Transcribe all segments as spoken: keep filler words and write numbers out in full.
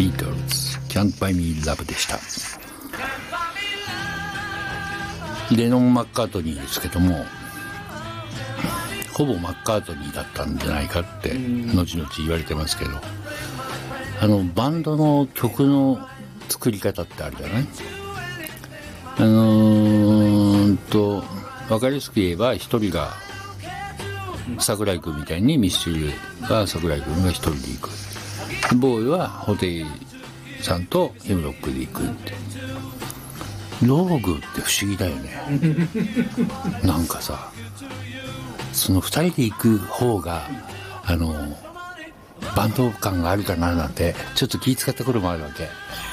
ビートルズ Can't Buy Me Love でした。レノン・マッカートニーですけども、ほぼマッカートニーだったんじゃないかって後々言われてますけど、あのバンドの曲の作り方ってあるじゃない。あのーと分かりやすく言えば、一人が桜井君みたいにミスチルが桜井君が一人で行く、ボーイは布袋さんとヘムロックで行くって。ローグって不思議だよねなんかさ、その二人で行く方があのバンド感があるかななんてちょっと気使った頃もあるわけ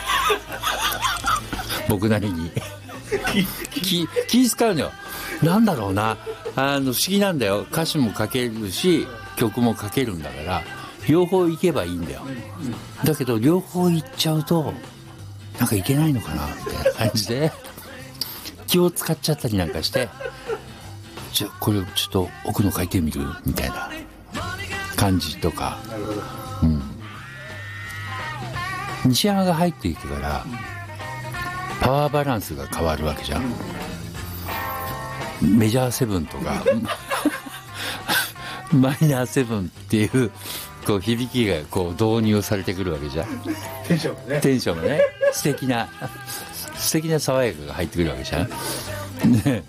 僕なりに気, 気使うのよ。なんだろうな、あの不思議なんだよ。歌詞も書けるし曲も書けるんだから両方行けばいいんだよ。だけど両方行っちゃうとなんかいけないのかなみたいな感じで気を使っちゃったりなんかして、じゃあこれをちょっと奥の書いてみるみたいな感じとか。なるほど、うん、西山が入っていくからパワーバランスが変わるわけじゃん。メジャーセブンとかマイナーセブンっていうこう響きがこう導入されてくるわけじゃん。 テンションもねテンションもね素敵な素敵な爽やかが入ってくるわけじゃんね。で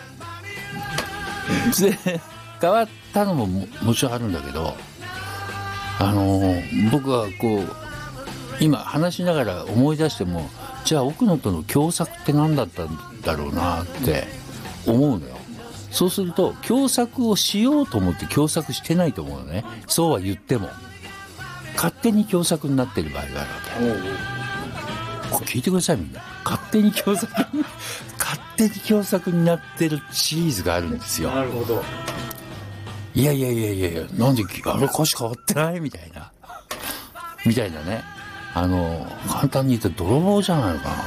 変わったのも も, もちろんあるんだけど、あのー、僕はこう今話しながら思い出しても、じゃあ奥野との共作って何だったんだろうなって思うのよ。そうすると共作をしようと思って共作してないと思うのね。そうは言っても勝手に共作になってる場合があるわけ。これ聞いてくださいみんな。勝手に共作勝手に共作になってるシリーズがあるんですよ。 なるほど。 いやいやいやいやいや、なんであれ歌詞変わってないみたいなみたいなね。あの簡単に言うと泥棒じゃないのかな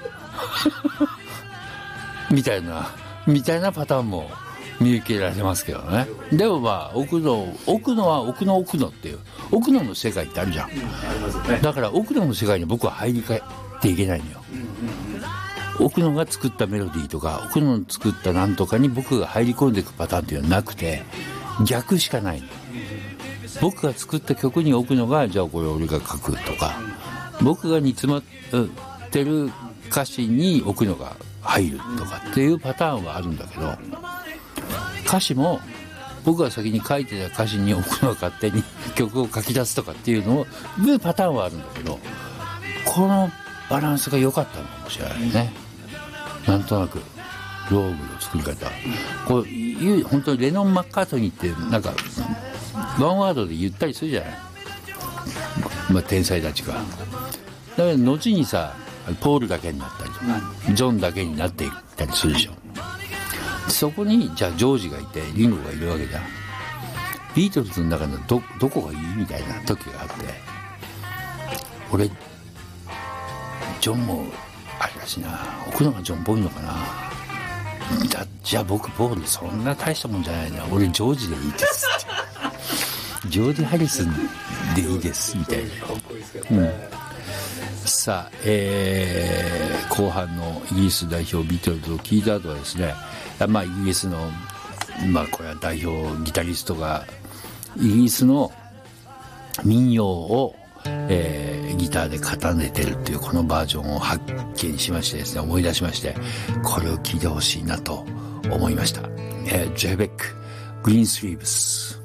みたいなみたいなみたいなパターンも見受けられますけどね。でもまあ奥野奥野は奥野奥野っていう奥野の世界ってあるじゃん、うん、ありますね。だから奥野の世界に僕は入り替えていけないのよ、うんうんうん、奥野が作ったメロディーとか奥野の作ったなんとかに僕が入り込んでいくパターンっていうのはなくて、逆しかないの。僕が作った曲に奥野がじゃあこれ俺が書くとか、僕が煮詰まってる歌詞に奥野が入るとかっていうパターンはあるんだけど、歌詞も僕が先に書いてた歌詞に奥野が勝手に曲を書き出すとかっていうのをいうパターンはあるんだけど、このバランスが良かったのかもしれないね。なんとなくローグの作り方、こういう本当にレノン・マッカートニーってなんかワンワードで言ったりするじゃない、まあ、天才たちが。だから後にさポールだけになったりとかジョンだけになっていったりするでしょ。そこにじゃあジョージがいてリンゴがいるわけじゃん。ビートルズの中の ど, どこがいいみたいな時があって、俺ジョンもあれだしな、奥野がジョンっぽいのかな。だじゃあ僕ポールそんな大したもんじゃないな、俺ジョージでいいですジョージ・ハリスンでいいですみたいな、うん、さあ、えー、後半のイギリス代表ビートルズを聞いた後はですね、まあ、イギリスの、まあ、これは代表ギタリストがイギリスの民謡を、えー、ギターで奏でてるっていうこのバージョンを発見しましてですね、思い出しまして、これを聴いてほしいなと思いました。えー、ジェベックグリーンスリーブス。